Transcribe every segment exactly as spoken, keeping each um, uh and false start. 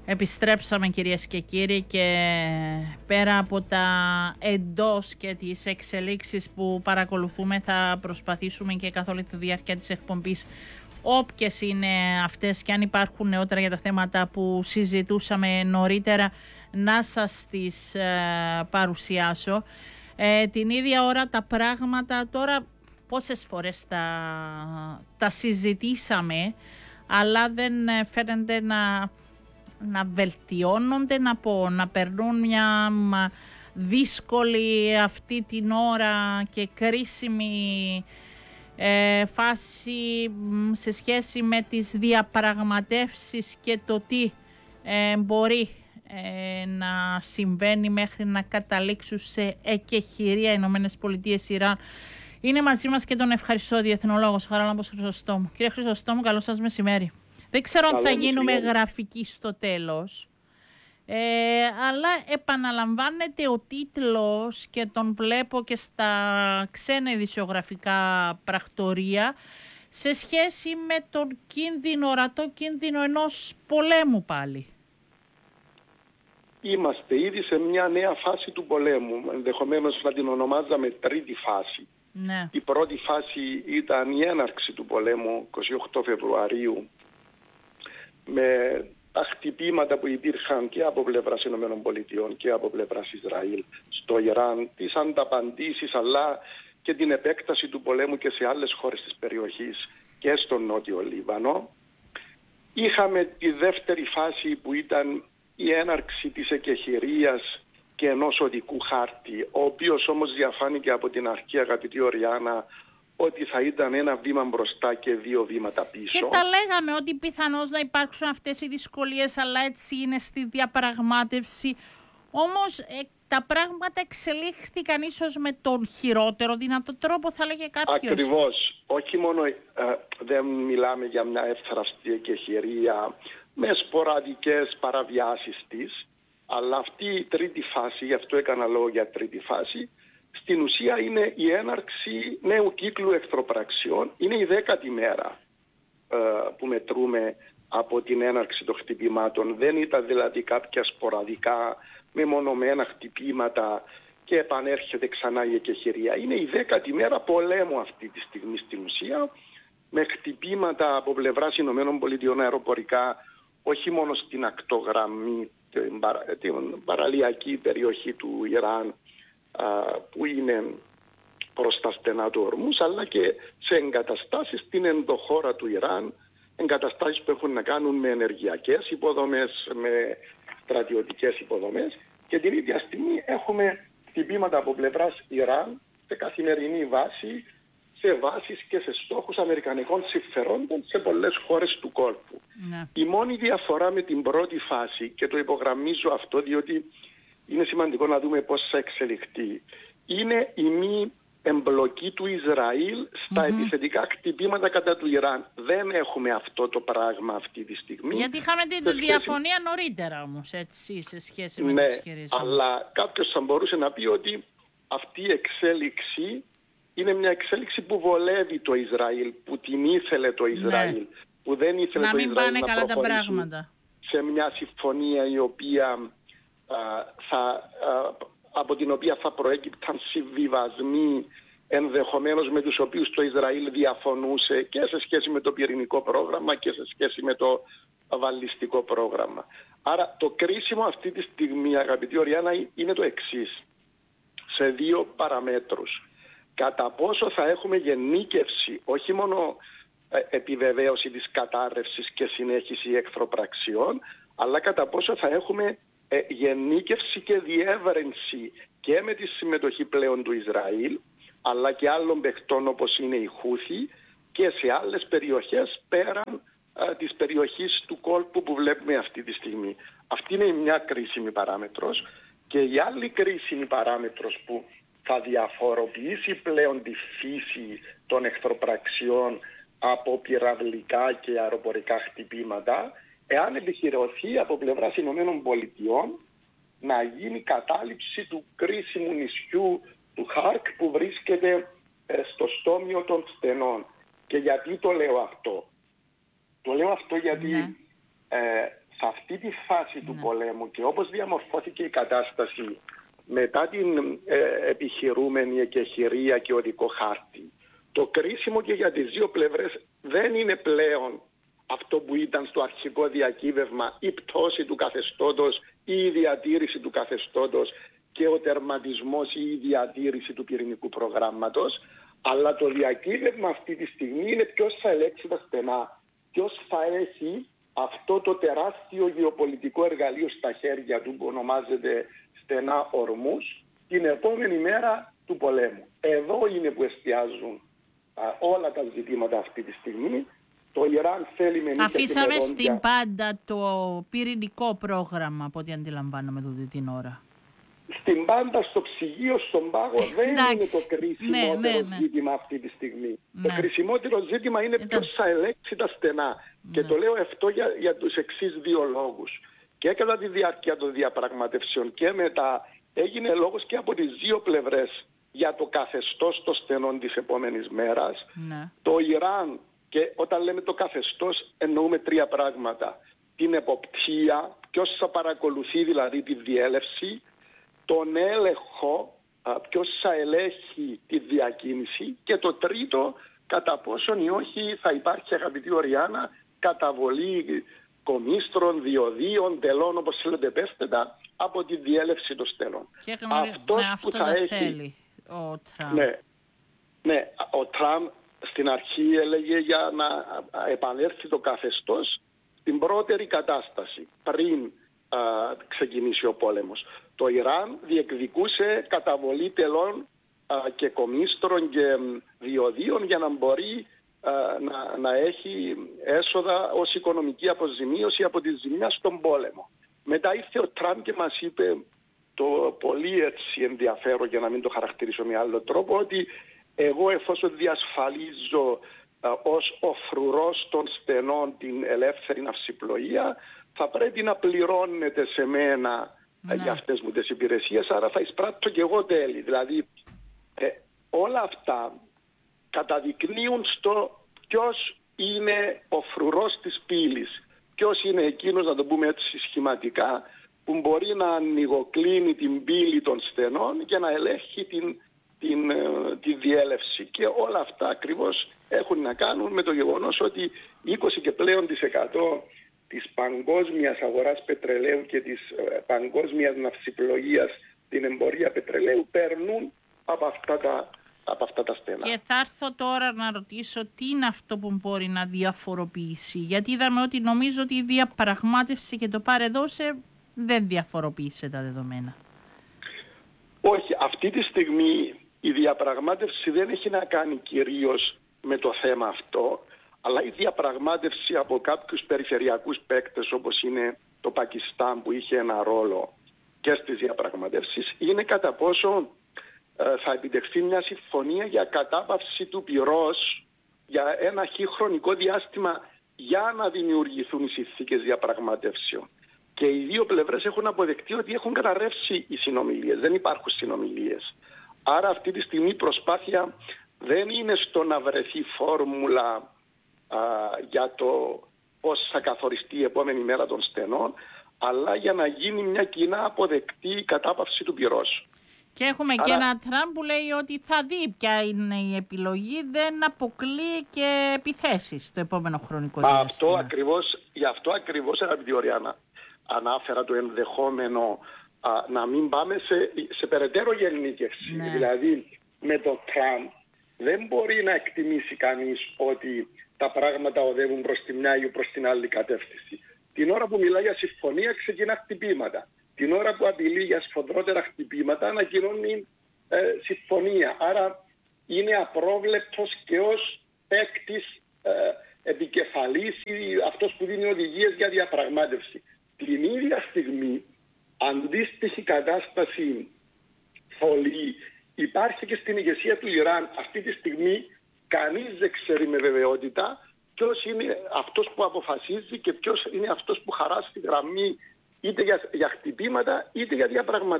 Επιστρέψαμε κυρίες και κύριοι και πέρα από τα εντός και τις εξελίξεις που παρακολουθούμε θα προσπαθήσουμε και καθ' όλη τη διάρκεια της εκπομπής, όποιες είναι αυτές και αν υπάρχουν νεότερα για τα θέματα που συζητούσαμε νωρίτερα, να σας τις ε, παρουσιάσω. Ε, την ίδια ώρα τα πράγματα τώρα πόσες φορές τα, τα συζητήσαμε, αλλά δεν φαίνεται να... να βελτιώνονται, να πω, να περνούν μια δύσκολη αυτή την ώρα και κρίσιμη ε, φάση σε σχέση με τις διαπραγματεύσεις και το τι ε, μπορεί ε, να συμβαίνει μέχρι να καταλήξουν σε εκεχηρία Ηνωμένες Πολιτείες Ιράν. Είναι μαζί μας και τον ευχαριστώ διεθνολόγο Χαράλαμπος Χρυσοστόμου. Κύριε Χρυσοστόμου, καλό σας μεσημέρι. Δεν ξέρω αν θα γίνουμε γραφικοί στο τέλος, ε, αλλά επαναλαμβάνεται ο τίτλος και τον βλέπω και στα ξένα ειδησιογραφικά πρακτορία σε σχέση με τον κίνδυνο, ορατό κίνδυνο ενός πολέμου πάλι. Είμαστε ήδη σε μια νέα φάση του πολέμου, ενδεχομένως να την ονομάζαμε τρίτη φάση. Ναι. Η πρώτη φάση ήταν η έναρξη του πολέμου εικοστή ογδόη Φεβρουαρίου, με τα χτυπήματα που υπήρχαν και από πλευράς ΗΠΑ και από πλευράς Ισραήλ στο Ιράν, τις ανταπαντήσεις αλλά και την επέκταση του πολέμου και σε άλλες χώρες της περιοχής και στο Νότιο Λίβανο. Είχαμε τη δεύτερη φάση που ήταν η έναρξη της εκεχηρίας και ενός οδικού χάρτη, ο οποίος όμως διαφάνηκε από την αρχή, αγαπητή Οριάννα, ότι θα ήταν ένα βήμα μπροστά και δύο βήματα πίσω. Και τα λέγαμε ότι πιθανώς να υπάρξουν αυτές οι δυσκολίες, αλλά έτσι είναι στη διαπραγμάτευση. Όμως ε, τα πράγματα εξελίχθηκαν ίσως με τον χειρότερο δυνατό τρόπο, θα λέγε κάποιος. Ακριβώς. Όχι μόνο ε, δεν μιλάμε για μια εύθραυστη εκεχηρία με σποραδικές παραβιάσεις της, αλλά αυτή η τρίτη φάση, γι' αυτό έκανα λόγο για τρίτη φάση, στην ουσία είναι η έναρξη νέου κύκλου εχθροπραξιών. Είναι η δέκατη μέρα ε, που μετρούμε από την έναρξη των χτυπημάτων. Δεν ήταν δηλαδή κάποια σποραδικά μεμονωμένα χτυπήματα και επανέρχεται ξανά η εκεχηρία. Είναι η δέκατη μέρα πολέμου αυτή τη στιγμή στην ουσία, με χτυπήματα από πλευράς ΗΠΑ αεροπορικά, όχι μόνο στην ακτογραμμή, την, παρα, την παραλιακή περιοχή του Ιράν, που είναι προς τα στενά του ορμούς, αλλά και σε εγκαταστάσεις στην ενδοχώρα του Ιράν, εγκαταστάσεις που έχουν να κάνουν με ενεργειακές υποδομές, με στρατιωτικές υποδομές, και την ίδια στιγμή έχουμε χτυπήματα από πλευράς Ιράν σε καθημερινή βάση, σε βάσεις και σε στόχους αμερικανικών συμφερόντων σε πολλές χώρες του κόλπου. Ναι. Η μόνη διαφορά με την πρώτη φάση, και το υπογραμμίζω αυτό διότι είναι σημαντικό να δούμε πώς θα εξελιχθεί, είναι η μη εμπλοκή του Ισραήλ στα mm-hmm. επιθετικά χτυπήματα κατά του Ιράν. Δεν έχουμε αυτό το πράγμα αυτή τη στιγμή. Γιατί είχαμε την σχέση... διαφωνία νωρίτερα όμως, έτσι, σε σχέση με ναι, τις ισχυρισμούς. Αλλά κάποιος θα μπορούσε να πει ότι αυτή η εξέλιξη είναι μια εξέλιξη που βολεύει το Ισραήλ, που την ήθελε το Ισραήλ, ναι. που δεν ήθελε να το μην Ισραήλ πάνε να καλά τα προχωρήσει πράγματα σε μια συμφωνία η οποία, α, θα, α, από την οποία θα προέκυπταν συμβιβασμοί ενδεχομένως με τους οποίους το Ισραήλ διαφωνούσε και σε σχέση με το πυρηνικό πρόγραμμα και σε σχέση με το βαλιστικό πρόγραμμα. Άρα το κρίσιμο αυτή τη στιγμή, αγαπητή Οριάννα, είναι το εξής, σε δύο παραμέτρους. Κατά πόσο θα έχουμε γενίκευση, όχι μόνο ε, επιβεβαίωση της κατάρρευσης και συνέχιση εχθροπραξιών, αλλά κατά πόσο θα έχουμε ε, γενίκευση και διεύρυνση και με τη συμμετοχή πλέον του Ισραήλ, αλλά και άλλων παιχτών όπως είναι η Χούθη και σε άλλες περιοχές πέραν ε, της περιοχής του κόλπου που βλέπουμε αυτή τη στιγμή. Αυτή είναι μια κρίσιμη παράμετρος, και η άλλη κρίσιμη παράμετρος που θα διαφοροποιήσει πλέον τη φύση των εχθροπραξιών από πυραυλικά και αεροπορικά χτυπήματα, εάν επιχειρωθεί από πλευράς Ηνωμένων Πολιτειών να γίνει κατάληψη του κρίσιμου νησιού του Χάρκ που βρίσκεται ε, στο στόμιο των στενών. Και γιατί το λέω αυτό? Το λέω αυτό γιατί ναι. ε, σε αυτή τη φάση του πολέμου και όπως διαμορφώθηκε η κατάσταση μετά την ε, επιχειρούμενη εκεχηρία και οδικό χάρτη, το κρίσιμο και για τις δύο πλευρές δεν είναι πλέον αυτό που ήταν στο αρχικό διακύβευμα, η πτώση του καθεστώτος ή η διατήρηση του καθεστώτος και ο τερματισμός ή η διατήρηση του πυρηνικού προγράμματος, αλλά το διακύβευμα αυτή τη στιγμή είναι ποιος θα ελέγξει τα στενά, ποιος θα έχει αυτό το τεράστιο γεωπολιτικό εργαλείο στα χέρια του που ονομάζεται στενά ορμούς την επόμενη μέρα του πολέμου. Εδώ είναι που εστιάζουν α, όλα τα ζητήματα αυτή τη στιγμή. Το Ιράν θέλει με νύχια. Αφήσαμε και στην πάντα το πυρηνικό πρόγραμμα από ό,τι αντιλαμβάνομαι τούτη την ώρα. Στην πάντα, στο ψυγείο, στον πάγο δεν είναι το κρισιμότερο ναι, ναι, ναι. ζήτημα αυτή τη στιγμή. Ναι. Το κρισιμότερο ζήτημα είναι ποιος θα ελέγξει τα στενά. Ναι. Και το λέω αυτό για, για τους εξής δύο λόγους. Και κατά τη διάρκεια των διαπραγματεύσεων και μετά έγινε λόγος και από τις δύο πλευρές για το καθεστώς των στενών της επόμενης μέρας. Ναι. Το Ιράν, και όταν λέμε το καθεστώς εννοούμε τρία πράγματα. Την εποπτεία, ποιος θα παρακολουθεί δηλαδή τη διέλευση, τον έλεγχο, ποιος θα ελέγχει τη διακίνηση και το τρίτο, κατά πόσον ή όχι θα υπάρχει, αγαπητή Οριάννα, καταβολή κομίστρων, διοδίων, τελών, όπως θέλετε πέστε τα, από τη διέλευση των στέλων. Και γνωρί... αυτό, ναι, αυτό που θα έχει... θέλει ο Τραμπ. Ναι, ναι, ο Τραμπ στην αρχή έλεγε για να επανέλθει το καθεστώς στην πρώτερη κατάσταση, πριν α, ξεκινήσει ο πόλεμος. Το Ιράν διεκδικούσε καταβολή τελών α, και κομίστρων και διοδίων για να μπορεί α, να, να έχει έσοδα ως οικονομική αποζημίωση από τη ζημιά στον πόλεμο. Μετά ήρθε ο Τραμπ και μας είπε το πολύ έτσι ενδιαφέρον, για να μην το χαρακτηρίσω με άλλο τρόπο, ότι εγώ εφόσον διασφαλίζω α, ως ο φρουρός των στενών την ελεύθερη ναυσιπλοεία, θα πρέπει να πληρώνετε σε μένα ναι. για αυτές μου τις υπηρεσίες, άρα θα εισπράττω και εγώ τέλη. Δηλαδή ε, όλα αυτά καταδεικνύουν στο ποιος είναι ο φρουρός της πύλης, ποιος είναι εκείνος, να το πούμε έτσι σχηματικά, που μπορεί να ανοιγοκλίνει την πύλη των στενών και να ελέγχει την, την, τη διέλευση. Και όλα αυτά ακριβώς έχουν να κάνουν με το γεγονός ότι είκοσι και πλέον της εκατό της παγκόσμιας αγοράς πετρελαίου και της ε, παγκόσμιας ναυσιπλοείας, την εμπορία πετρελαίου, περνούν από αυτά τα, από αυτά τα στενά. Και θα έρθω τώρα να ρωτήσω τι είναι αυτό που μπορεί να διαφοροποιήσει. Γιατί είδαμε ότι νομίζω ότι η διαπραγμάτευση και το πάρε δώσε δεν διαφοροποίησε τα δεδομένα. Όχι, αυτή τη στιγμή η διαπραγμάτευση δεν έχει να κάνει κυρίως με το θέμα αυτό, αλλά η διαπραγμάτευση από κάποιους περιφερειακούς παίκτες όπως είναι το Πακιστάν που είχε ένα ρόλο και στις διαπραγματεύσεις είναι κατά πόσο ε, θα επιτευχθεί μια συμφωνία για κατάπαυση του πυρός για ένα χι χρονικό διάστημα για να δημιουργηθούν οι συνθήκες διαπραγματεύσεων. Και οι δύο πλευρές έχουν αποδεχτεί ότι έχουν καταρρεύσει οι συνομιλίες, δεν υπάρχουν συνομιλίες. Άρα αυτή τη στιγμή η προσπάθεια δεν είναι στο να βρεθεί φόρμουλα α, για το πώς θα καθοριστεί η επόμενη μέρα των στενών, αλλά για να γίνει μια κοινά αποδεκτή κατάπαυση του πυρός. Και έχουμε Άρα... και ένα Τραμπ που λέει ότι θα δει ποια είναι η επιλογή, δεν αποκλεί και επιθέσεις στο επόμενο χρονικό διάστημα. Αυτό ακριβώς, γι' αυτό ακριβώς, αγαπητή Οριάννα, ανάφερα το ενδεχόμενο α, να μην πάμε σε, σε περαιτέρω γεννήκευση. Ναι. Δηλαδή με το Τραμπ δεν μπορεί να εκτιμήσει κανείς ότι τα πράγματα οδεύουν προς τη μια ή προς την άλλη κατεύθυνση. Την ώρα που μιλάει για συμφωνία ξεκινά χτυπήματα. Την ώρα που απειλεί για σφοδρότερα χτυπήματα ανακοινώνει ε, συμφωνία. Άρα είναι απρόβλεπτος και ως παίκτης ε, επικεφαλής ή αυτός που δίνει οδηγίες για διαπραγμάτευση. Την ίδια στιγμή αντίστοιχη κατάσταση θολή υπάρχει και στην ηγεσία του Ιράν. Αυτή τη στιγμή κανείς δεν ξέρει με βεβαιότητα ποιος είναι αυτός που αποφασίζει και ποιος είναι αυτός που χαράσει τη γραμμή είτε για, για χτυπήματα είτε για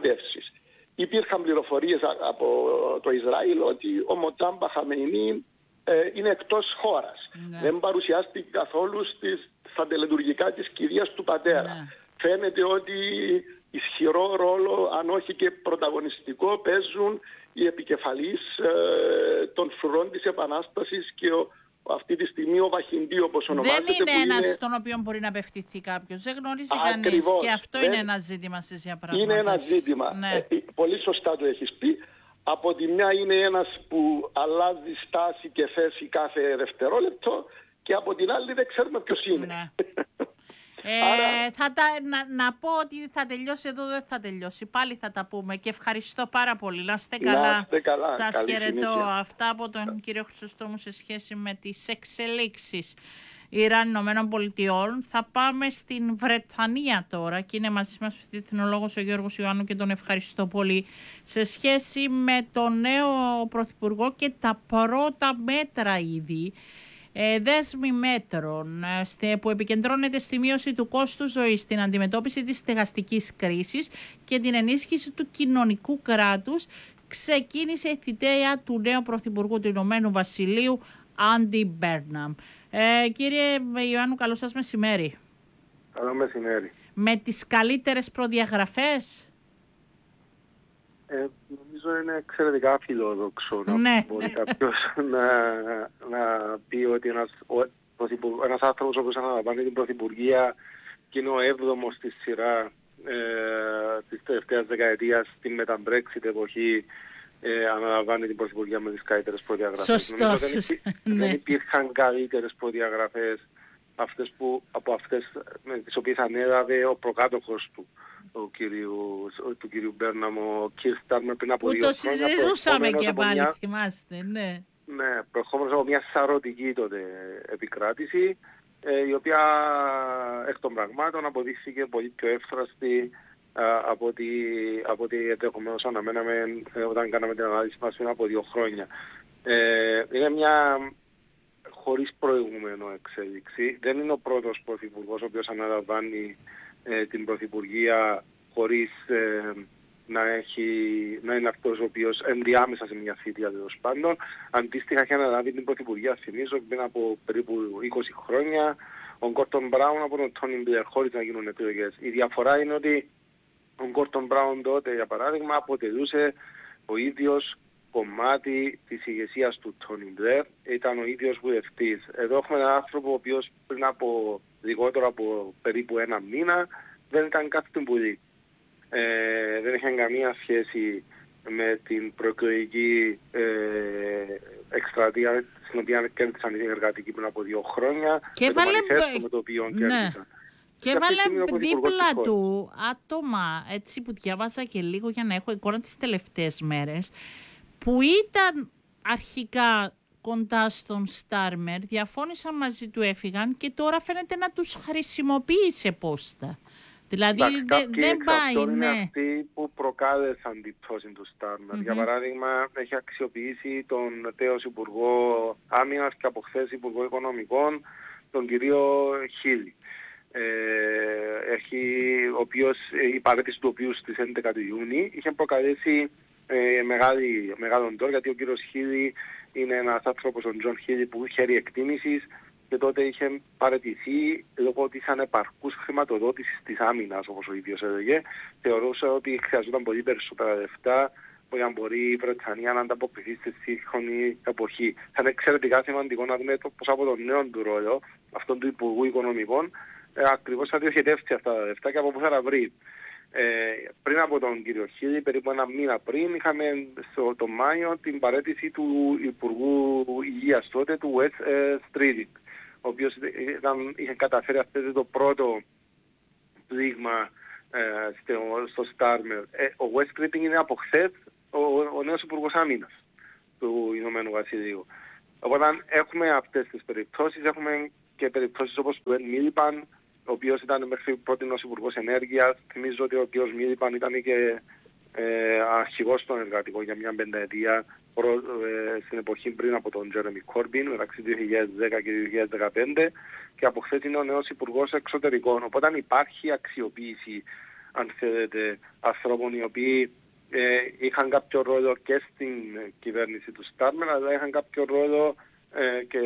διαπραγματεύσεις. Υπήρχαν πληροφορίες από το Ισραήλ ότι ο Μοτζάμπα Χαμεϊνί ε, είναι εκτός χώρας. Ναι. Δεν παρουσιάστηκε καθόλου στις, στα τελετουργικά της κηδείας του πατέρα. Ναι. Φαίνεται ότι ισχυρό ρόλο, αν όχι και πρωταγωνιστικό, παίζουν οι επικεφαλείς ε, των φρουρών της Επανάστασης και ο, αυτή τη στιγμή ο Βαχιντή, όπως ονομάζεται. Δεν είναι ένας είναι... στον οποίο μπορεί να απευθυνθεί κάποιος. Δεν γνωρίζει Ακριβώς. κανείς. Και αυτό δεν... είναι ένα ζήτημα στις διαπραγματεύσεις. Είναι ένα ζήτημα. Ναι. Ε, πολύ σωστά το έχεις πει. Από τη μια είναι ένας που αλλάζει στάση και θέση κάθε δευτερόλεπτο και από την άλλη δεν ξέρουμε ποιος είναι. Ναι. Ε, Άρα... θα τα, να, να πω ότι θα τελειώσει εδώ, δεν θα τελειώσει. Πάλι θα τα πούμε και ευχαριστώ πάρα πολύ. Να είστε καλά. Να είστε καλά. Σας Καλή χαιρετώ. συνέχεια. Αυτά από τον κύριο Χρυσοστόμου σε σχέση με τις εξελίξεις Ιράν Ηνωμένων Πολιτειών. Θα πάμε στην Βρετανία τώρα και είναι μαζί μας ο εθνολόγος ο Γιώργος Ιωάννου και τον ευχαριστώ πολύ σε σχέση με τον νέο πρωθυπουργό και τα πρώτα μέτρα ήδη. Ε, δέσμη μέτρων ε, που επικεντρώνεται στη μείωση του κόστου ζωής, στην αντιμετώπιση της στεγαστικής κρίσης και την ενίσχυση του κοινωνικού κράτους, ξεκίνησε η θητεία του νέου Πρωθυπουργού του Ηνωμένου Βασιλείου, Άντι Μπέρναμ. Ε, κύριε Ιωάννου, καλό σας μεσημέρι. Καλό μεσημέρι. Με τις καλύτερες προδιαγραφές. Ε, νομίζω είναι εξαιρετικά φιλόδοξο να Ναι. μπορεί κάποιος να, να πει ότι ένας, ο, ένας άνθρωπος όπως αναλαμβάνει την πρωθυπουργία και είναι ο έβδομος στη σειρά ε, της τελευταίας δεκαετίας στην μετα-Brexit εποχή ε, αναλαμβάνει την πρωθυπουργία με τις καλύτερες προδιαγραφές. Σωστός. Δεν, υπή, Ναι. δεν υπήρχαν καλύτερες προδιαγραφές αυτές που, από αυτές με τις οποίες ανέλαβε ο προκάτοχος του. Ο κυρίου, του κυρίου Μπέρναμ, ο Κιρ Στάρμερ πριν από Που δύο το χρόνια. συζητούσαμε και πάλι, μια, θυμάστε, ναι. Ναι, προχώμενος από μια σαρωτική τότε επικράτηση, ε, η οποία εκ των πραγμάτων αποδείχθηκε πολύ πιο εύθραστη ε, από ότι, από ότι ενδεχομένως αναμέναμε ε, όταν κάναμε την ανάλυση μας πριν από δύο χρόνια. Ε, είναι μια χωρίς προηγούμενο εξέλιξη. Δεν είναι ο πρώτος πρωθυπουργός ο οποίος αναλαμβάνει ε, την πρωθυπουργία χωρίς ε, να, έχει, να είναι αυτός ο οποίος ενδιάμεσα σε μια θητεία τέλος πάντων. Αντίστοιχα είχε αναλάβει την πρωθυπουργία, θυμίζω, πριν από περίπου είκοσι χρόνια, ο Γκόρτον Μπράουν από τον Τόνι Μπλερ, χωρίς να γίνουν εκλογές. Η διαφορά είναι ότι ο Γκόρτον Μπράουν τότε, για παράδειγμα, αποτελούσε ο ίδιος κομμάτι της ηγεσίας του Τόνι Μπλερ, ήταν ο ίδιος βουλευτής. Εδώ έχουμε έναν άνθρωπο ο οποίος πριν από λιγότερο από περίπου ένα μήνα δεν ήταν κάτι στην Βουλή. Ε, δεν είχε καμία σχέση με την προεκλογική ε, εκστρατεία στην οποία κέρδισαν οι εργατικοί πριν από δύο χρόνια, και με βάλε... το μανιφέστο με το οποίο ναι. κέρδισαν. Και βάλε δίπλα του άτομα, έτσι που διάβασα και λίγο για να έχω εικόνα τις τελευταίες μέρες, που ήταν αρχικά κοντά στον Στάρμερ, διαφώνησαν μαζί του, έφυγαν και τώρα φαίνεται να τους χρησιμοποιεί σε πόστα. Δηλαδή δεν δε πάει, ναι. Είναι αυτοί που προκάλεσαν την πτώση του Στάρμερ. Mm-hmm. Για παράδειγμα, έχει αξιοποιήσει τον τέος Υπουργό Άμυνας και από χθες Υπουργό Οικονομικών, τον κύριο Χίλι. Ε, έχει, ο οποίος, η παρέτηση του οποίου στις έντεκα του Ιούνιου είχε προκαλέσει ε, μεγάλη, μεγάλον τόρ, γιατί ο κύριος Χίλι είναι ένας άνθρωπος, ο Τζον Χίλι, που χαίρει εκτίμησης και τότε είχε παραιτηθεί λόγω της ανεπαρκούς χρηματοδότησης της άμυνας, όπως ο ίδιος έλεγε. Θεωρούσε ότι χρειαζόταν πολύ περισσότερα λεφτά για να μπορεί η Βρετανία να ανταποκριθεί στη σύγχρονη εποχή. Θα είναι εξαιρετικά σημαντικό να δούμε πώς από τον νέο του ρόλο, αυτόν του Υπουργού Οικονομικών, ε, ακριβώς θα διοχετεύσει αυτά τα λεφτά και από πού θα τα βρει. Ε, πριν από τον κύριο Χίλι, περίπου ένα μήνα πριν, είχαμε στο το Μάιο την παραίτηση του Υπουργού Υγείας τότε, του West Streeting, ο οποίος ήταν, είχε καταφέρει αυτό το πρώτο πλήγμα ε, στο, στο Στάρμερ. Ε, ο West Streeting είναι από χθες ο, ο νέος Υπουργός Άμυνας του Ηνωμένου Βασιλείου. Οπότε έχουμε αυτές τις περιπτώσεις, έχουμε και περιπτώσεις όπως του Ed Miliband, ο οποίος ήταν μέχρι πρώτην ως Υπουργός Ενέργειας. Θυμίζω ότι ο κ. Miliband ήταν και ε, αρχηγός των εργατικών για μια πενταετία προ, ε, στην εποχή πριν από τον Jeremy Corbyn, μεταξύ δύο χιλιάδες δέκα και δύο χιλιάδες δεκαπέντε, και από χθες είναι ο νέος Υπουργός Εξωτερικών. Οπότε υπάρχει αξιοποίηση, αν θέλετε, ανθρώπων οι οποίοι ε, είχαν κάποιο ρόλο και στην κυβέρνηση του Στάρμερ, αλλά είχαν κάποιο ρόλο ε, και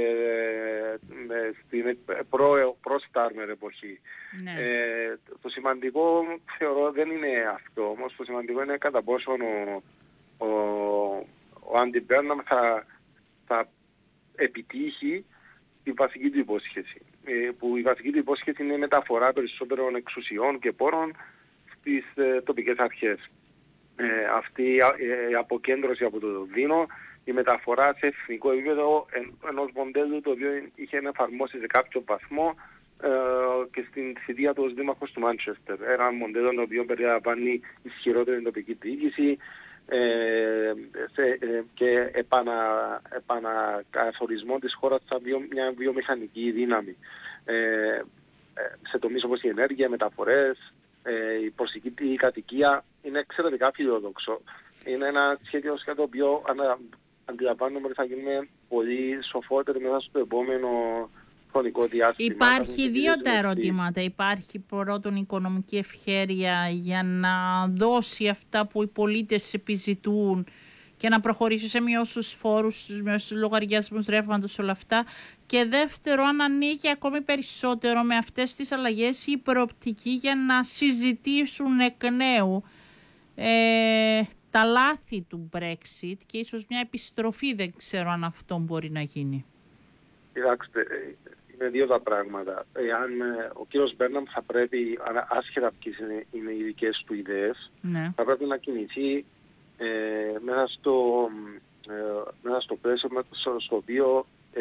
ε, στην προ, προ-Στάρμερ εποχή. Ναι. Ε, το σημαντικό θεωρώ δεν είναι αυτό, όμως το σημαντικό είναι κατά πόσο ο, ο, ο Άντι Μπέρναμ θα, θα επιτύχει τη βασική του υπόσχεση. Ε, που η βασική του υπόσχεση είναι η μεταφορά περισσότερων εξουσιών και πόρων στις ε, τοπικές αρχές. Ε, αυτή ε, η αποκέντρωση από το Λονδίνο, η μεταφορά σε εθνικό επίπεδο εν, ενός μοντέλου το οποίο είχε εφαρμόσει σε κάποιο βαθμό ε, και στην θητεία του ως δήμαρχος του Μάντσεστερ. Ένα μοντέλο το οποίο περιλαμβάνει ισχυρότερη τοπική διοίκηση ε, σε, ε, και επανα, επανακαθορισμό της χώρας σαν βιο, μια βιομηχανική δύναμη. Ε, ε, σε τομείς όπως η ενέργεια, οι μεταφορές, ε, η προσική κατοικία είναι εξαιρετικά φιλόδοξο. Είναι ένα σχέδιο για το οποίο ανα, αντιλαμβάνομαι ότι θα γίνουμε πολύ σοφότεροι μέσα στο επόμενο χρονικό διάστημα. Υπάρχει δύο τα ερωτήματα. Υπάρχει πρώτον οικονομική ευχέρεια για να δώσει αυτά που οι πολίτες επιζητούν και να προχωρήσει σε μειώσεις φόρους, στους μειώσεις λογαριασμούς ρεύματος, όλα αυτά. Και δεύτερο, αν ανοίγει ακόμη περισσότερο με αυτές τις αλλαγές η προοπτική για να συζητήσουν εκ νέου ε, τα λάθη του Brexit και ίσως μια επιστροφή, δεν ξέρω αν αυτό μπορεί να γίνει. Κοιτάξτε, είναι δύο τα πράγματα. Εάν ο κύριος Μπέρναμ θα πρέπει, άσχετα ποιες είναι, είναι οι δικές του ιδέες, ναι. θα πρέπει να κινηθεί ε, μέσα, στο, ε, μέσα στο πλαίσιο στο, στο οποίο ε,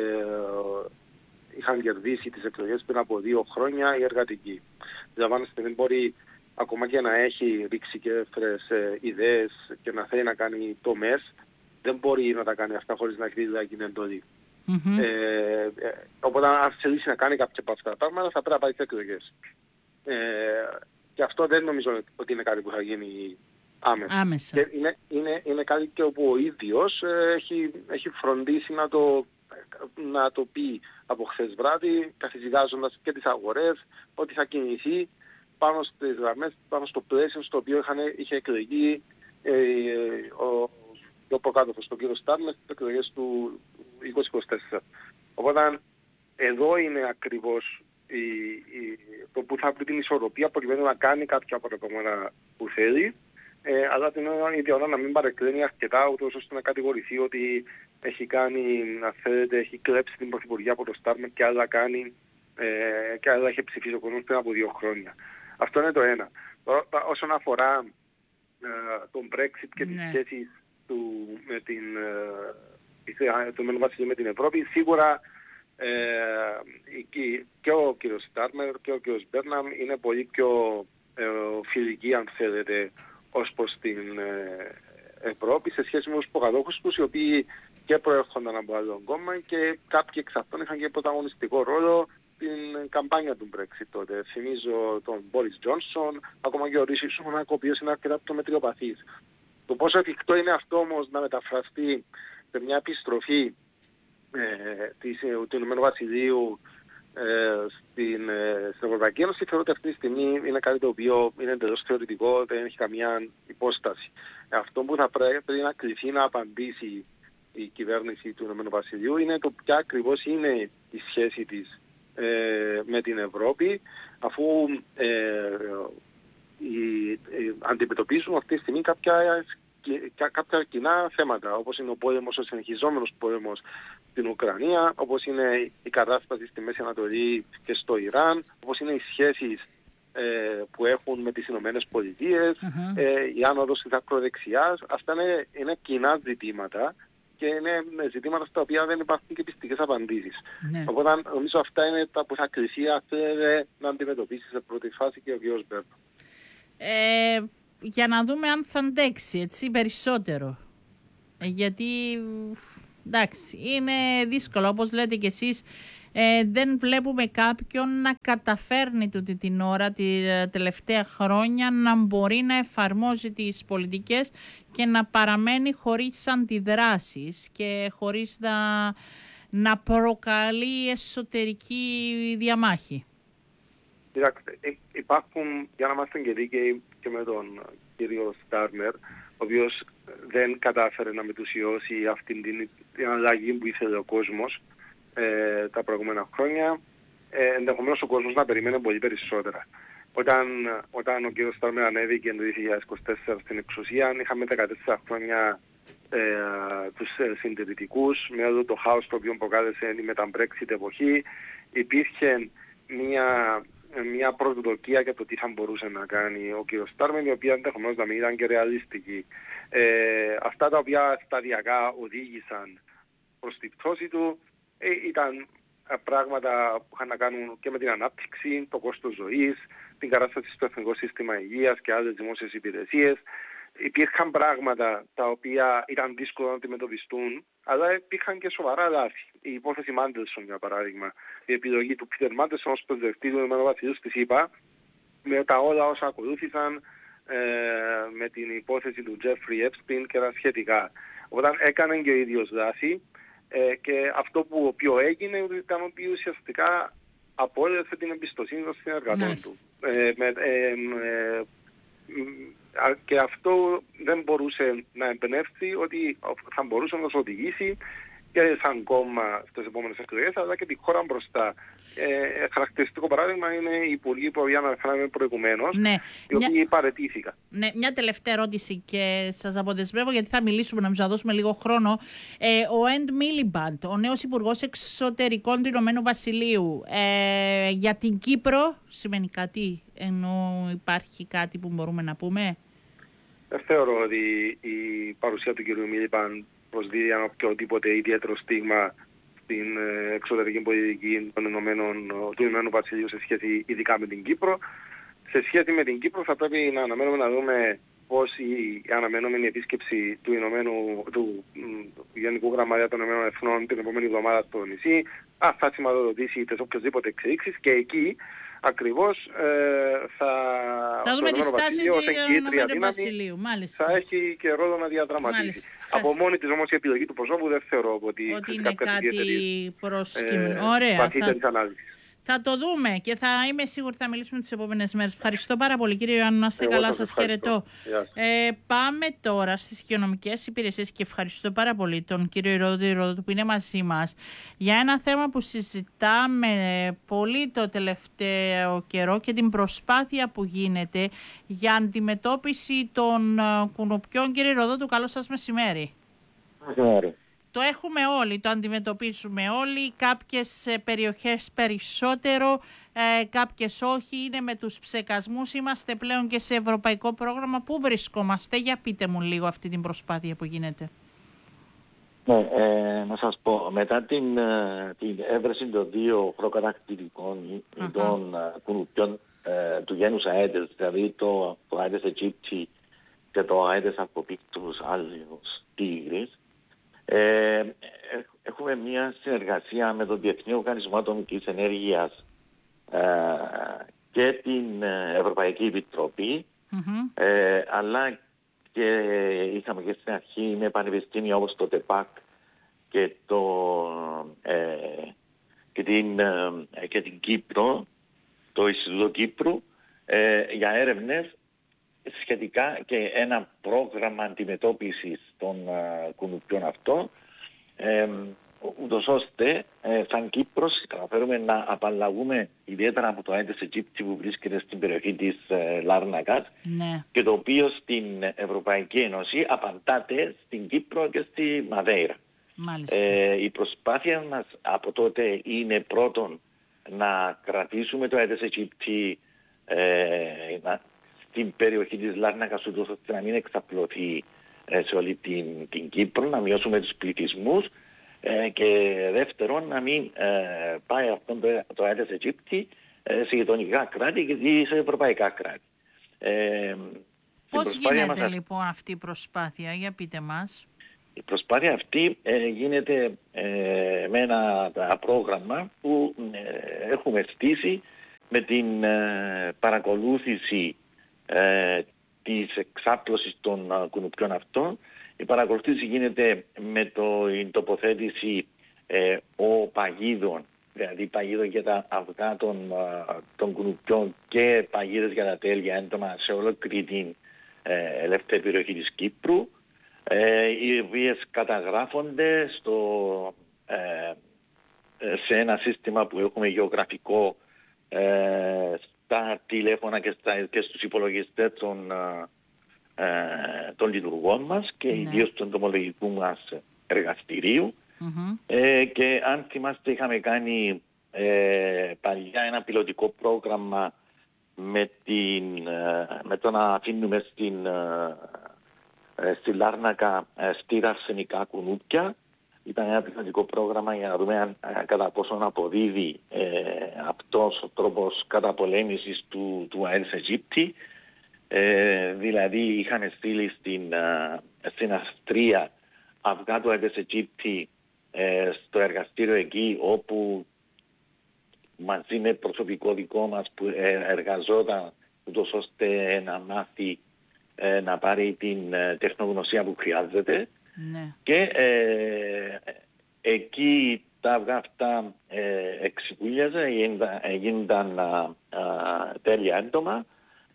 είχαν κερδίσει τις εκλογές πριν από δύο χρόνια οι εργατικοί. Δηλαδή, δεν μπορεί ακόμα και να έχει ρίξει και εύθρες ε, ιδέες και να θέλει να κάνει τομές, δεν μπορεί να τα κάνει αυτά χωρίς να έχει δηλαδή την εντολή. Mm-hmm. Ε, ε, οπότε αν θελήσει να κάνει κάποια από αυτά τα πράγματα θα πρέπει να πάει στις εκλογές. Ε, και αυτό δεν νομίζω ότι είναι κάτι που θα γίνει άμεσα. άμεσα. Και είναι, είναι, είναι κάτι και όπου ο ίδιος ε, έχει, έχει φροντίσει να το, να το πει από χθες βράδυ, καθησυχάζοντας και τις αγορές, ότι θα κινηθεί πάνω στις γραμμές, πάνω στο πλαίσιο στο οποίο είχαν, είχε εκλεγεί ε, ο, ο προκάτοχος, τον κύριο Στάρμερ, στις εκλογές του είκοσι είκοσι τέσσερα. Οπότε εδώ είναι ακριβώς η, η, το που θα βρει την ισορροπία προκειμένου να κάνει κάποια από τα πράγματα που θέλει, ε, αλλά την ίδια ώρα να μην παρεκκλίνει αρκετά ούτως ώστε να κατηγορηθεί ότι έχει κάνει, να θέλετε, έχει κλέψει την πρωθυπουργία από το Στάρμερ και άλλα κάνει ε, και άλλα έχει ψηφίσει ο κόσμος πριν από δύο χρόνια. Αυτό είναι το ένα. Τώρα, όσον αφορά ε, τον Brexit και τις ναι. σχέσεις του με την ε, το Ηνωμένο Βασίλειο με την Ευρώπη, σίγουρα ε, και, και ο κ. Στάρμερ και ο κ. Μπέρναμ είναι πολύ πιο ε, φιλικοί, αν θέλετε, ως προς την ε, Ευρώπη σε σχέση με τους προκατόχους τους, οι οποίοι και προέρχονταν από άλλο κόμμα και κάποιοι εξ αυτών είχαν και πρωταγωνιστικό ρόλο στην καμπάνια του Brexit τότε. Θυμίζω τον Μπόρις Τζόνσον, ακόμα και ο Ρίσι Σούνακ, ο οποίος είναι αρκετά πιο μετριοπαθής. Το πόσο εφικτό είναι αυτό όμως να μεταφραστεί σε μια επιστροφή ε, της, του Ηνωμένου Βασιλείου ε, στην, ε, στην Ευρωπαϊκή Ένωση, θεωρώ ότι αυτή τη στιγμή είναι κάτι το οποίο είναι εντελώς θεωρητικό, δεν έχει καμία υπόσταση. Αυτό που θα πρέπει να κληθεί να απαντήσει η κυβέρνηση του Ηνωμένου Βασιλείου είναι το ποια ακριβώς είναι η σχέση της ε, με την Ευρώπη, αφού ε, οι, ε, αντιμετωπίζουν αυτή τη στιγμή κάποια, κάποια κοινά θέματα, όπως είναι ο πόλεμος, ο συνεχιζόμενος πόλεμος στην Ουκρανία, όπως είναι η κατάσταση στη Μέση Ανατολή και στο Ιράν, όπως είναι οι σχέσεις ε, που έχουν με τις Ηνωμένες Πολιτείες, uh-huh. ε, η άνοδος της ακροδεξιάς. Αυτά είναι, είναι κοινά ζητήματα και είναι ζητήματα στα οποία δεν υπάρχουν και πιστικές απαντήσεις. Ναι. Οπότε νομίζω αυτά είναι τα που θα κληθεί να αντιμετωπίσει σε πρώτη φάση και ο κ. Μπέρναμ. Ε, για να δούμε αν θα αντέξει έτσι περισσότερο. Ε, γιατί εντάξει, είναι δύσκολο, όπως λέτε κι εσείς, ε, δεν βλέπουμε κάποιον να καταφέρνει τούτη την ώρα, τη τελευταία χρόνια, να μπορεί να εφαρμόζει τις πολιτικές και να παραμένει χωρίς αντιδράσεις και χωρίς να, να προκαλεί εσωτερική διαμάχη. Κοιτάξτε, υπάρχουν, για να είμαστε και δίκαιοι και με τον κύριο Στάρμερ, ο οποίος δεν κατάφερε να μετουσιώσει αυτήν την, την αλλαγή που ήθελε ο κόσμος, ε, τα προηγούμενα χρόνια, ε, ενδεχομένως ο κόσμος να περιμένει πολύ περισσότερα. Όταν, όταν ο κ. Στάρμερ ανέβηκε το δύο χιλιάδες είκοσι τέσσερα στην εξουσία, είχαμε δεκατέσσερα χρόνια ε, τους ε, συντηρητικούς, με το χάος το οποίο προκάλεσε η μετά Brexit εποχή. Υπήρχε μια, μια προσδοκία για το τι θα μπορούσε να κάνει ο κ. Στάρμερ, η οποία ενδεχομένως να μην ήταν και ρεαλιστική. Ε, αυτά τα οποία σταδιακά οδήγησαν προς τη πτώση του ε, ήταν πράγματα που είχαν να κάνουν και με την ανάπτυξη, το κόστος ζωής, την κατάσταση στο εθνικό σύστημα υγείας και άλλες δημόσιες υπηρεσίες. Υπήρχαν πράγματα τα οποία ήταν δύσκολο να αντιμετωπιστούν, αλλά υπήρχαν και σοβαρά λάθη. Η υπόθεση Μάντελσον, για παράδειγμα, η επιλογή του Πίτερ Μάντελσον ως πρεσβευτή του Ηνωμένου Βασιλείου στη ΣΥΠΑ, με τα όλα όσα ακολούθησαν, ε, με την υπόθεση του Τζέφρι Έπστιν και τα σχετικά. Όταν έκανε και ο ίδιος λάθη, ε, και αυτό που οποίο έγινε ήταν ότι ουσιαστικά απόλυσε την εμπιστοσύνη των συνεργατών του. Ε, με, ε, ε, και αυτό δεν μπορούσε να εμπνεύσει ότι θα μπορούσε να μας οδηγήσει και σαν κόμμα στις επόμενες εκλογές, αλλά και τη χώρα μπροστά. Ε, χαρακτηριστικό παράδειγμα είναι οι υπουργοί που αναφέραμε προηγουμένως, ναι, οι οποίοι μια... παρετήθηκαν. Ναι, μια τελευταία ερώτηση και σας αποδεσμεύω γιατί θα μιλήσουμε, να μας δώσουμε λίγο χρόνο. Ε, ο Εντ Μίλιμπαντ, ο νέος υπουργός εξωτερικών του Ηνωμένου Βασιλείου, ε, για την Κύπρο σημαίνει κάτι, ενώ υπάρχει κάτι που μπορούμε να πούμε? Δεν θεωρώ ότι η παρουσία του κ. Μίλιμπαντ προσδίδει ένα οποιοδήποτε ιδιαίτερο στίγμα στην εξωτερική πολιτική των Ηνωμένων, του Ηνωμένου Βασιλείου σε σχέση ειδικά με την Κύπρο. Σε σχέση με την Κύπρο θα πρέπει να αναμένουμε να δούμε πώς η αναμενόμενη επίσκεψη του, Ηνωμένου, του Γενικού Γραμματέα των Ηνωμένων Εθνών την επόμενη εβδομάδα στο νησί θα σηματοδοτήσει τις οποιοσδήποτε εξελίξεις και εκεί ακριβώς ε, θα, θα δούμε τη στάση του Βασιλείου. Μάλιστα. Θα έχει και ρόλο να διαδραματίσει. Μάλιστα. Από μόνη της όμως η επιλογή του προσώπου δεν θεωρώ ότι, ότι είναι κάτι προσκύμενο. Ε, Ωραία. βαθύτερης ανάλυσης. Θα το δούμε και θα είμαι σίγουρη θα μιλήσουμε τις επόμενες μέρες. Ευχαριστώ πάρα πολύ κύριε Ιωάννου, να είστε καλά, σας χαιρετώ. Ε, πάμε τώρα στις υγειονομικές υπηρεσίες και ευχαριστώ πάρα πολύ τον κύριο Ηρόδο Ηρόδο που είναι μαζί μας για ένα θέμα που συζητάμε πολύ το τελευταίο καιρό και την προσπάθεια που γίνεται για αντιμετώπιση των κουνουπιών. Κύριε Ηρόδο, καλό σας μεσημέρι. Μεσημέρι. Το έχουμε όλοι, το αντιμετωπίζουμε όλοι, κάποιες περιοχές περισσότερο, ε, κάποιες όχι, είναι με τους ψεκασμούς, είμαστε πλέον και σε ευρωπαϊκό πρόγραμμα. Πού βρισκόμαστε, για πείτε μου λίγο αυτή την προσπάθεια που γίνεται. Ναι, ε, να σας πω, μετά την, την έβρεση των δύο προκατακτητικών ειδών uh-huh. κουνουπιών ε, του γένους Αέντες, δηλαδή το, το Aedes aegypti και το Aedes albopictus allius tigris, Ε, έχουμε μια συνεργασία με τον Διεθνή Οργανισμό Ατομικής Ενέργειας ε, και την Ευρωπαϊκή Επιτροπή, mm-hmm. ε, αλλά και είχαμε και στην αρχή με πανεπιστήμια όπως το ΤΕΠΑΚ και, το, ε, και, την, ε, και την Κύπρο, το Ινστιτούτο Κύπρου, ε, για έρευνες σχετικά και ένα πρόγραμμα αντιμετώπισης των uh, κουνουπιών αυτών, ε, ούτως ώστε ε, σαν Κύπρος καταφέρουμε να απαλλαγούμε ιδιαίτερα από το Aedes aegypti που βρίσκεται στην περιοχή της ε, Λάρνακας, ναι. και το οποίο στην Ευρωπαϊκή Ένωση απαντάται στην Κύπρο και στη Μαδέιρα. Ε, η προσπάθεια μας από τότε είναι πρώτον να κρατήσουμε το Aedes aegypti ε, να, στην περιοχή της Λάρνακας, ούτως ώστε να μην εξαπλωθεί ε, σε όλη την, την Κύπρο, να μειώσουμε τους πληθυσμούς ε, και δεύτερον να μην ε, πάει αυτό το, το Aedes aegypti ε, σε γειτονικά κράτη και σε ευρωπαϊκά κράτη. Ε, Πώς γίνεται μας, λοιπόν αυτή η προσπάθεια, για πείτε μας. Η προσπάθεια αυτή ε, γίνεται ε, με ένα πρόγραμμα που ε, έχουμε στήσει με την ε, παρακολούθηση ε, της εξάπλωσης των uh, κουνουπιών αυτών. Η παρακολούθηση γίνεται με το, η τοποθέτηση ε, οπαγίδων, δηλαδή παγίδων για τα αυγά των, uh, των κουνουπιών και παγίδες για τα τέλεια έντομα σε ολόκληρη την ε, ελεύθερη περιοχή της Κύπρου, ε, οι οποίες καταγράφονται στο, ε, σε ένα σύστημα που έχουμε γεωγραφικό ε, στα τηλέφωνα και, στα, και στους υπολογιστές των, ε, των λειτουργών μας και ναι. ιδίως του ενδομολογικού μας εργαστηρίου. Mm-hmm. Ε, και αν θυμάστε είχαμε κάνει ε, παλιά ένα πιλωτικό πρόγραμμα με, την, ε, με το να αφήνουμε στην, ε, στη Λάρνακα ε, στήρα αρσενικά κουνούπια. Ήταν ένα πιλωτικό πρόγραμμα για να δούμε αν, κατά πόσο αποδίδει ε, αυτός ο τρόπος καταπολέμησης του, του Aedes aegypti. Ε, δηλαδή είχαμε στείλει στην, ε, στην Αυστρία αυγά του Aedes aegypti ε, στο εργαστήριο εκεί, όπου μαζί με προσωπικό δικό μας που ε, εργαζόταν ούτως ώστε να μάθει ε, να πάρει την ε, τεχνογνωσία που χρειάζεται. Ναι. Και ε, εκεί τα αυγά αυτά ε, εξυπούλιαζαν, γίνονταν τέλεια έντομα.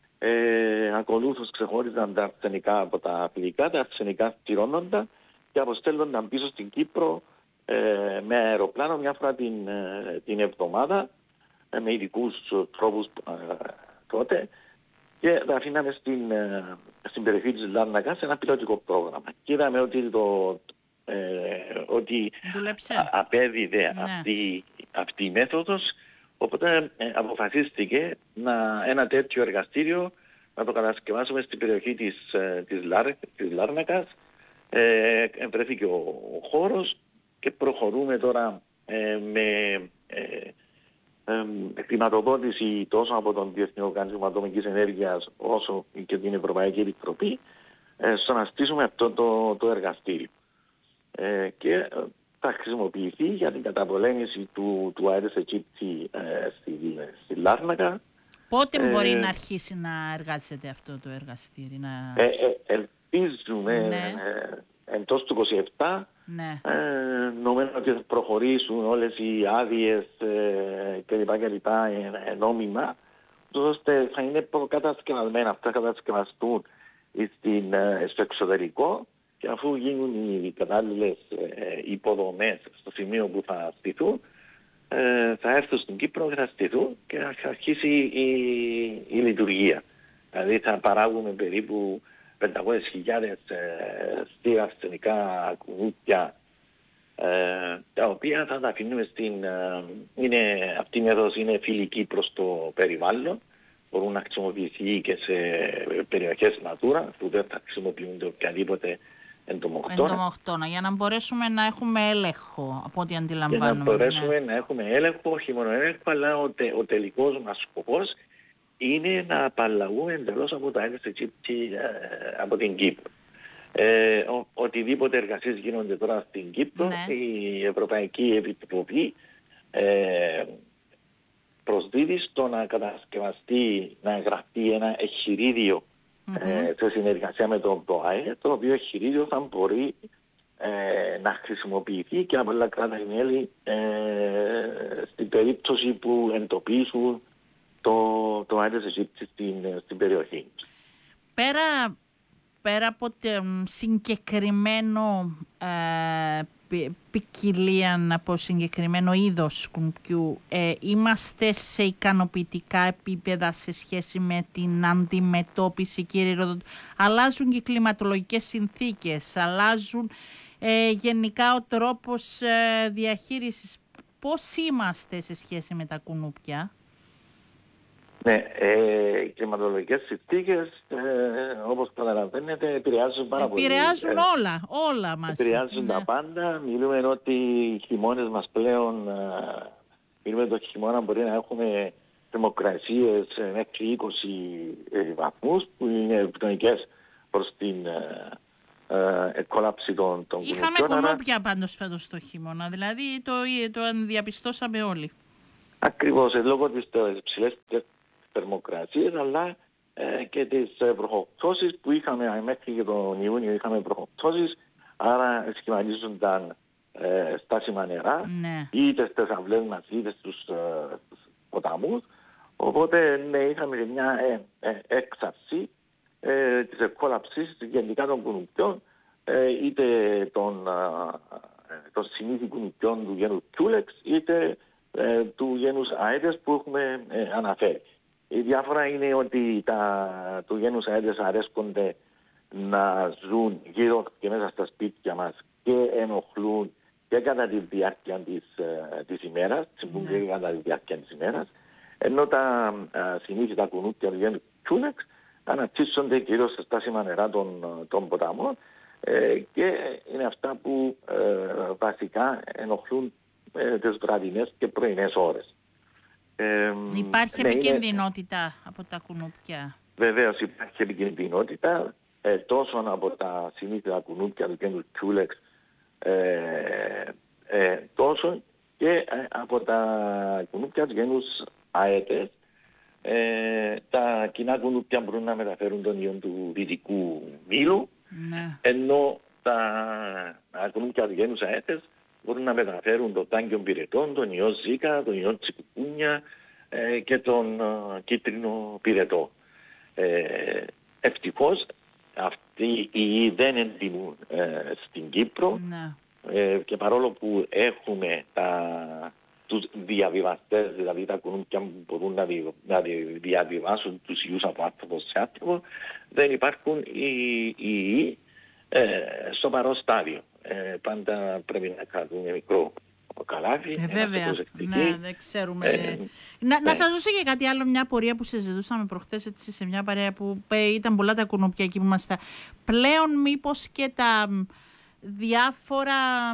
Ε, ακολούθως ξεχώριζαν τα αρσενικά από τα φιλικά, τα αρσενικά στηρώνονταν και αποστέλλονταν πίσω στην Κύπρο ε, με αεροπλάνο μια φορά την, ε, την εβδομάδα ε, με ειδικούς τρόπους ε, τότε, και τα αφήναμε στην, ε, στην περιοχή της Λάρνακας σε ένα πιλωτικό πρόγραμμα. Και είδαμε ότι, το, ε, ότι α, απέδιδε ναι. αυτή, αυτή η μέθοδος, οπότε ε, αποφασίστηκε να, ένα τέτοιο εργαστήριο να το κατασκευάσουμε στην περιοχή της, ε, της, Λάρ, της Λάρνακας. Ε, βρέθηκε ο, ο χώρος και προχωρούμε τώρα ε, με ε, ε, χρηματοδότηση τόσο από τον Διεθνή Οργανισμό Ατομικής Ενέργειας όσο και την Ευρωπαϊκή Επιτροπή ε, στο να στήσουμε αυτό το, το εργαστήριο. Ε, και ε, θα χρησιμοποιηθεί για την καταπολέμηση του, του Aedes aegypti ε, στη, στη Λάρνακα. Πότε ε, μπορεί να αρχίσει να εργάζεται αυτό το εργαστήριο? Να... Ε, ε, ελπίζουμε ναι. ε, εντός του είκοσι επτά. Ναι. Ε, νομίζω ότι θα προχωρήσουν όλες οι άδειες ε, κλπ. κλπ. Ε, νόμιμα, ώστε θα είναι προκατασκευασμένα, αυτά κατασκευαστούν στην, ε, στο εξωτερικό, και αφού γίνουν οι κατάλληλες ε, υποδομές στο σημείο που θα στηθούν, ε, θα έρθουν στην Κύπρο και θα στηθούν και θα αρχίσει η, η λειτουργία. Δηλαδή θα παράγουμε περίπου πεντακόσιες χιλιάδες ε, στήρα αρσενικά κουνούπια, ε, τα οποία θα τα αφήνουμε στην... Ε, είναι, αυτή η μέθοδος είναι φιλική προς το περιβάλλον, μπορούν να χρησιμοποιηθεί και σε περιοχές Natura που δεν θα χρησιμοποιούνται οποιαδήποτε εντομοκτώνα. Εντομοκτώνα, για να μπορέσουμε να έχουμε έλεγχο από ό,τι αντιλαμβάνομαι. Για να μπορέσουμε ναι. να έχουμε έλεγχο, όχι μόνο έλεγχο, αλλά ο, τε, ο τελικός μας σκοπός είναι να απαλλαγούμε εντελώς από τα Aedes aegypti ε, από την Κύπρο. Ε, ο, οτιδήποτε εργασίες γίνονται τώρα στην Κύπρο, ναι. η Ευρωπαϊκή Επιτροπή ε, προσδίδει στο να κατασκευαστεί, να εγγραφεί ένα εχειρίδιο mm-hmm. ε, σε συνεργασία με τον ΠΟΑΕ, το οποίο εχειρίδιο θα μπορεί ε, να χρησιμοποιηθεί και από όλα κράτη-μέλη ε, στην περίπτωση που εντοπίσουν το, το Aedes aegypti στην, στην περιοχή. Πέρα, πέρα από το συγκεκριμένο ε, ποικιλία, από συγκεκριμένο είδος κουνουπιού, ε, είμαστε σε ικανοποιητικά επίπεδα σε σχέση με την αντιμετώπιση, κύριε Ρόδο? Αλλάζουν και οι κλιματολογικές συνθήκες, αλλάζουν ε, γενικά ο τρόπος ε, διαχείρισης. Πώς είμαστε σε σχέση με τα κουνούπια? Ναι, ε, οι κλιματολογικές συνθήκες, ε, όπως καταλαβαίνετε, επηρεάζουν πάρα πολύ. Επηρεάζουν όλα, όλα μας. Επηρεάζουν ναι. τα πάντα. Μιλούμε ότι οι χειμώνες μας πλέον, ε, μιλούμε ότι το χειμώνα μπορεί να έχουμε θερμοκρασίες μέχρι είκοσι ε, βαθμούς, που είναι ευνοϊκές προς την ε, ε, εκκόλαψη των, των κουνουπιών. Είχαμε κουνούπια πάντως φέτος το χειμώνα, δηλαδή το, το διαπιστώσαμε όλοι. Ακριβώς, λόγω της ψηλές θερμοκρασίες, αλλά ε, και τις βροχοπτώσεις που είχαμε μέχρι και τον Ιούνιο, είχαμε βροχοπτώσεις, άρα σχηματίζονταν ε, στάσιμα νερά, ναι. είτε στις αυλές μας είτε στους, ε, στους ποταμούς, οπότε ναι, είχαμε μια ε, ε, έξαρση ε, της εκκόλαψης γενικά των κουνουπιών, ε, είτε των, ε, των συνήθι κουνουπιών του γένους Culex είτε ε, του γένους Aedes που έχουμε ε, αναφέρει. Η διάφορα είναι ότι τα του γένους Aedes αρέσκονται να ζουν γύρω και μέσα στα σπίτια μας και ενοχλούν και κατά τη διάρκεια της, ε, της ημέρας, συμβούν και κατά τη διάρκεια της ημέρας, ενώ τα ε, συνήθιτα κουνούπια του γένους Culex αναπτύσσονται κυρίως στα στάσιμα νερά των, των ποταμών ε, και είναι αυτά που ε, βασικά ενοχλούν ε, τις βραδινές και πρωινές ώρες. Ε, υπάρχει ναι, επικινδυνότητα είναι, από τα κουνούπια. Βεβαίως υπάρχει επικινδυνότητα ε, τόσο από τα συνήθιτα κουνούπια του γένους Culex ε, ε, τόσο και ε, από τα κουνούπια του γένους Aedes. Ε, τα κοινά κουνούπια μπορούν να μεταφέρουν τον ιό του δυτικού μήλου, ναι. ενώ τα, τα κουνούπια του γένους Aedes μπορούν να μεταφέρουν τον τάγκιον πυρετών, τον ιό Ζίκα, τον ιό τσικουκούνια ε, και τον ε, κίτρινο πυρετό. Ε, ευτυχώς αυτοί οι ιοί δεν εντιμούν ε, στην Κύπρο, ναι. ε, και παρόλο που έχουμε τα τους διαβιβαστές, δηλαδή τα κουνούπια που μπορούν να, δι, να δι, διαβιβάσουν τους ιούς από άνθρωπο σε άνθρωπο, δεν υπάρχουν οι ιοί ε, στο παρόν στάδιο. Ε, πάντα πρέπει να κρατούν μικρό καλάθι. Ε, βέβαια, ναι, δεν ξέρουμε. Ε, να, ναι. να σας δώσω και κάτι άλλο, μια απορία που συζητούσαμε προχθές έτσι, σε μια παρέα που ήταν πολλά τα κουνούπια εκεί που ήμασταν. Πλέον μήπως και τα διάφορα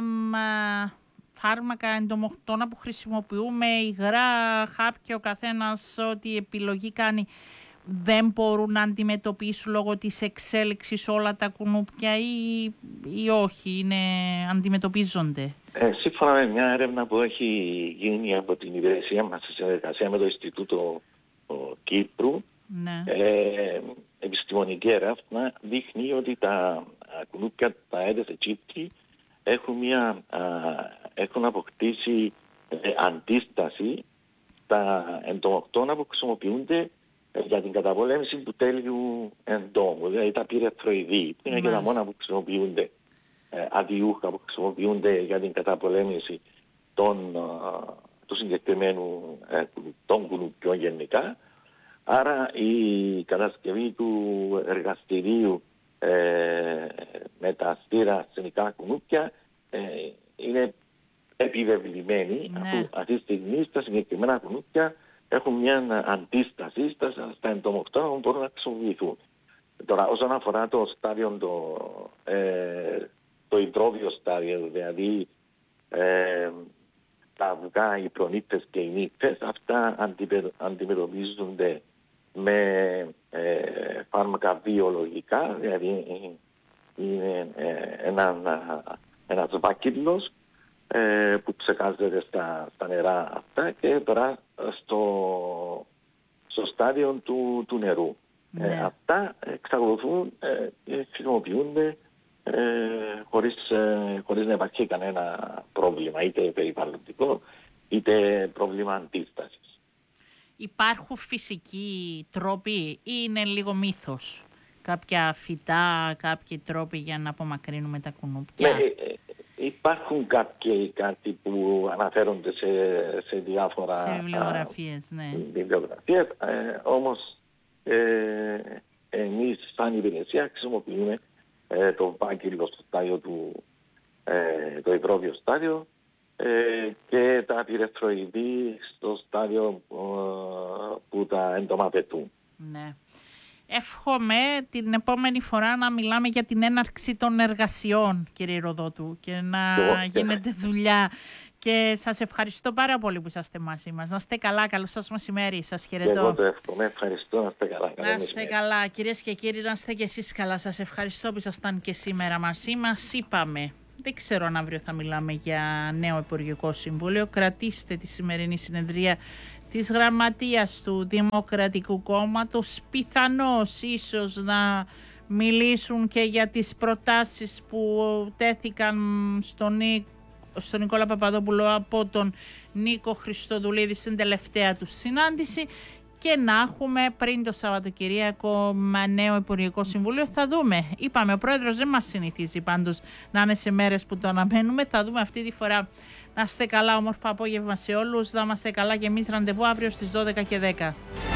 φάρμακα εντομοκτώνα που χρησιμοποιούμε, υγρά, χάπια, ο καθένας ό,τι επιλογή κάνει, δεν μπορούν να αντιμετωπίσουν λόγω της εξέλιξης όλα τα κουνούπια ή, ή όχι, είναι, αντιμετωπίζονται. Ε, σύμφωνα με μια έρευνα που έχει γίνει από την υπηρεσία μας σε συνεργασία με το Ινστιτούτο Κύπρου, ναι. ε, επιστημονική έρευνα δείχνει ότι τα κουνούπια, τα Aedes aegypti, έχουν, μια, α, έχουν αποκτήσει ε, αντίσταση στα εντομοκτώνα που χρησιμοποιούνται ε, για την καταπολέμηση του τέλειου εντόμου, δηλαδή τα πυρεθροειδή, που είναι και τα μόνα που χρησιμοποιούνται, ε, αδιούχα που χρησιμοποιούνται για την καταπολέμηση των, α, του συγκεκριμένου ε, των κουνουπιών γενικά. Άρα η κατασκευή του εργαστηρίου Ε, με τα στήρα ασθενικά κουνούπια ε, είναι επιβεβλημένη, ναι. αφού αυτή τη στιγμή στα συγκεκριμένα κουνούπια έχουν μια αντίσταση στα, στα εντομοκτώνα που μπορούν να χρησιμοποιηθούν. Τώρα όσον αφορά το στάδιο το, ε, το υδρόβιο στάδιο, δηλαδή ε, τα αυγά, οι προνύχτες και οι νύχτες, αυτά αντιμετωπίζονται με ε, φάρμακα βιολογικά, δηλαδή είναι ε, ένα, ένας βάκυκλος ε, που ψεκάζεται στα, στα νερά αυτά και τώρα στο, στο στάδιο του, του νερού. Ναι. Ε, αυτά εξακολουθούν ε, και χρησιμοποιούνται ε, χωρίς, ε, χωρίς να υπάρχει κανένα πρόβλημα, είτε περιβαλλοντικό είτε πρόβλημα αντίστασης. Υπάρχουν φυσικοί τρόποι ή είναι λίγο μύθος? Κάποια φυτά, κάποιοι τρόποι για να απομακρύνουμε τα κουνούπια? Ναι, υπάρχουν κάποιοι κάτι που αναφέρονται σε, σε διάφορα σε βιβλιογραφίες, ναι. βιβλιογραφίες, ε, όμως ε, εμείς σαν υπηρεσία χρησιμοποιούμε ε, το βάκυλλο στο στάδιο του, ε, το υδρόβιο στάδιο, Ε, και τα πυρεθροειδή στο στάδιο ε, που τα εντομαπετούν. Ναι. Εύχομαι την επόμενη φορά να μιλάμε για την έναρξη των εργασιών, κύριε Ροδότου, και να Εγώ, γίνεται και... δουλειά. Και σας ευχαριστώ πάρα πολύ που είσαστε μαζί μας. Να είστε καλά, καλό σας μεσημέρι. Σας χαιρετώ. Εγώ το εύχομαι, ευχαριστώ, να είστε καλά. Να είστε καλά, κυρίες και κύριοι, να είστε και εσείς καλά. Σας ευχαριστώ που ήσασταν και σήμερα μαζί μας. Είπαμε. Δεν ξέρω αν αύριο θα μιλάμε για νέο Υπουργικό Συμβούλιο. Κρατήστε τη σημερινή συνεδρία της Γραμματείας του Δημοκρατικού Κόμματος. Πιθανώς ίσως να μιλήσουν και για τις προτάσεις που τέθηκαν στον, Νί... στον Νικόλα Παπαδόπουλο από τον Νίκο Χριστοδουλίδη στην τελευταία του συνάντηση. και να έχουμε πριν το Σαββατοκυριακό νέο Υπουργικό Συμβούλιο. Θα δούμε. Είπαμε, ο Πρόεδρος δεν μας συνηθίζει πάντως να είναι σε μέρες που το αναμένουμε. Θα δούμε αυτή τη φορά. Να είστε καλά, όμορφο απόγευμα σε όλους. Να είμαστε καλά και εμείς. Ραντεβού αύριο στις δώδεκα και δέκα.